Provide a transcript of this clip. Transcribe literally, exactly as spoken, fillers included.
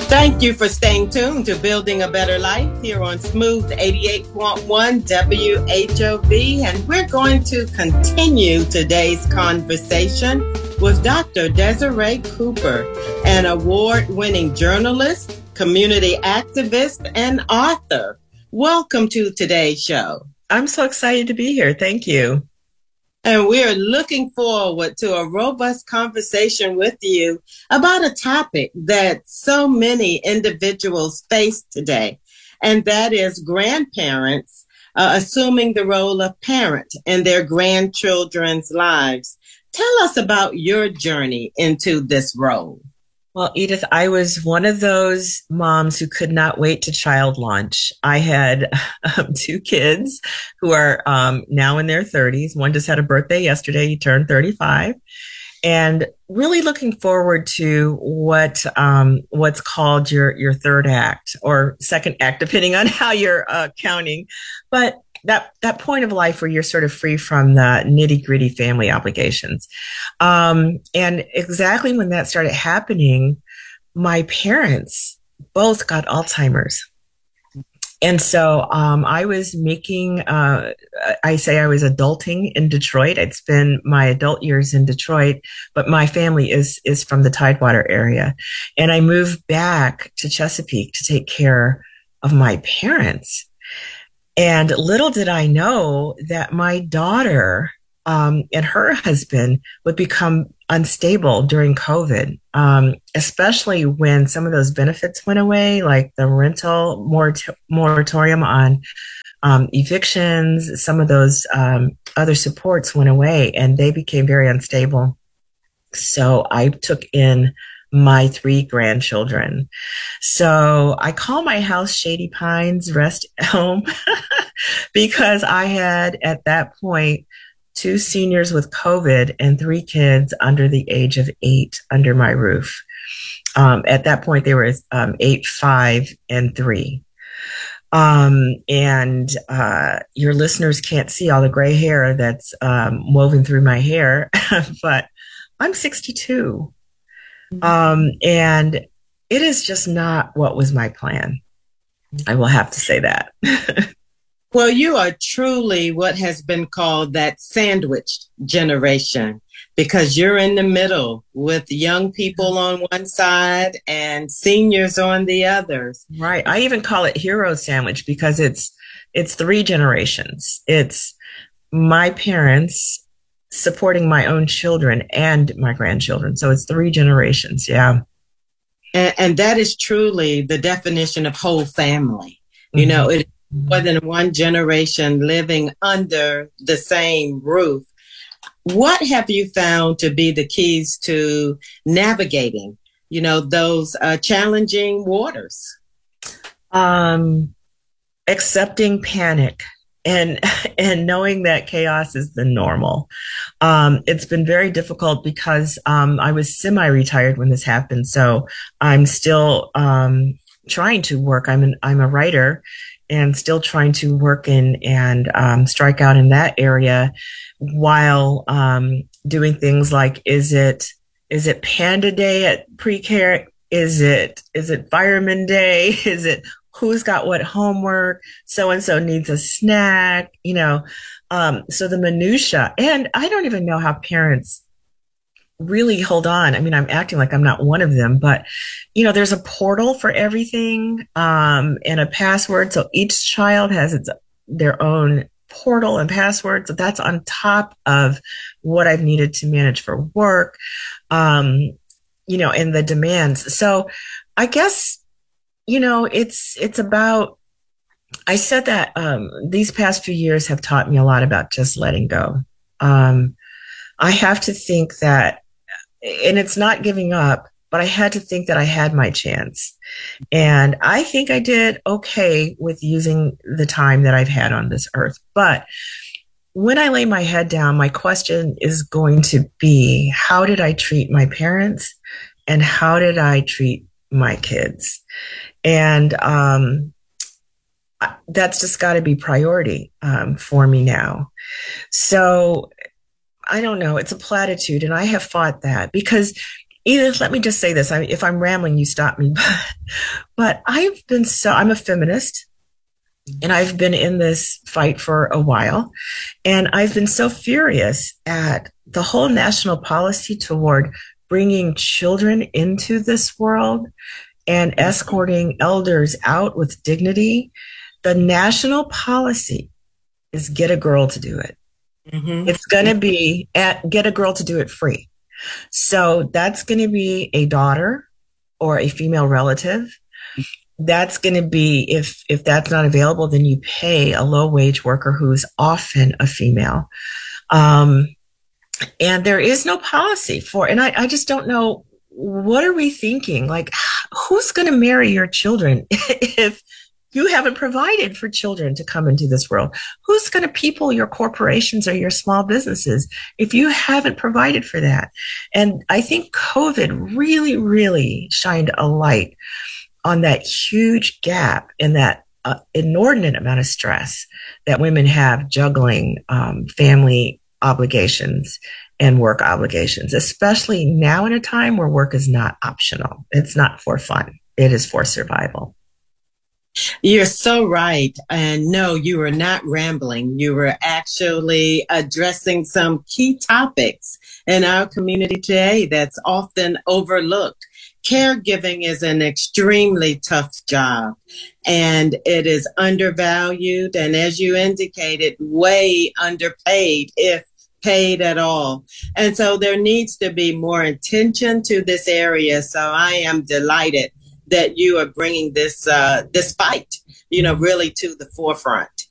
Thank you for staying tuned to Building a Better Life here on Smooth eighty-eight point one W H O V. And we're going to continue today's conversation with Doctor Desiree Cooper, an award-winning journalist, community activist, and author. Welcome to today's show. I'm so excited to be here. Thank you. And we're looking forward to a robust conversation with you about a topic that so many individuals face today, and that is grandparents uh, assuming the role of parent in their grandchildren's lives. Tell us about your journey into this role. Well, Edith, I was one of those moms who could not wait to child launch. I had um, two kids who are um, now in their thirties. One just had a birthday yesterday. He turned thirty-five. And really looking forward to what um, what's called your, your third act or second act, depending on how you're uh, counting. But that that point of life where you're sort of free from the nitty gritty family obligations. Um, and exactly when that started happening, my parents both got Alzheimer's. And so um, I was making, uh, I say I was adulting in Detroit. I'd spent my adult years in Detroit, but my family is is from the Tidewater area. And I moved back to Chesapeake to take care of my parents. And little did I know that my daughter um, and her husband would become unstable during COVID, um, especially when some of those benefits went away, like the rental morat- moratorium on um, evictions. Some of those um, other supports went away, and they became very unstable. So I took in my three grandchildren. So I call my house Shady Pines Rest Home because I had at that point two seniors with COVID and three kids under the age of eight under my roof. Um, at that point, they were um, eight, five, and three. Um, and uh, your listeners can't see all the gray hair that's um, woven through my hair, but I'm sixty-two. Um, and it is just not what was my plan. I will have to say that. Well, you are truly what has been called that sandwiched generation, because you're in the middle with young people on one side and seniors on the others. Right. I even call it hero sandwich because it's, it's three generations. It's my parents supporting my own children and my grandchildren. So it's three generations. Yeah. And, and that is truly the definition of whole family. Mm-hmm. You know, it's more than one generation living under the same roof. What have you found to be the keys to navigating, you know, those uh, challenging waters? Um, accepting panic. And and knowing that chaos is the normal. Um, it's been very difficult because um, I was semi-retired when this happened. So I'm still um, trying to work. I'm an, I'm a writer and still trying to work in and um, strike out in that area while um, doing things like, is it is it Panda Day at pre-care? Is it is it Fireman Day? Is it who's got what homework? So-and-so needs a snack, you know. Um, so the minutia, and I don't even know how parents really hold on. I mean, I'm acting like I'm not one of them, but, you know, there's a portal for everything um, and a password. So each child has its their own portal and password. So that's on top of what I've needed to manage for work, um, you know, and the demands. So I guess, you know, it's, it's about, I said that, um, these past few years have taught me a lot about just letting go. Um, I have to think that, and it's not giving up, but I had to think that I had my chance. And I think I did okay with using the time that I've had on this earth. But when I lay my head down, my question is going to be, how did I treat my parents and how did I treat my kids? And um, that's just got to be priority um, for me now. So I don't know. It's a platitude. And I have fought that because Edith, let me just say this. I, if I'm rambling, you stop me. But, but I've been so, I'm a feminist and I've been in this fight for a while. And I've been so furious at the whole national policy toward bringing children into this world and escorting elders out with dignity. The national policy is get a girl to do it. Mm-hmm. It's going to be at, get a girl to do it free. So that's going to be a daughter or a female relative. That's going to be, if, if that's not available, then you pay a low wage worker who's often a female. Um, and there is no policy for, and I, I just don't know, what are we thinking? Like, who's going to marry your children if you haven't provided for children to come into this world? Who's going to people your corporations or your small businesses if you haven't provided for that? And I think COVID really, really shined a light on that huge gap and that uh, inordinate amount of stress that women have juggling um, family obligations and work obligations, especially now in a time where work is not optional. It's not for fun. It is for survival. You're so right. And no, you were not rambling. You were actually addressing some key topics in our community today that's often overlooked. Caregiving is an extremely tough job and it is undervalued. And as you indicated, way underpaid, if paid at all. And so there needs to be more attention to this area. So I am delighted that you are bringing this uh, this fight, you know, really to the forefront.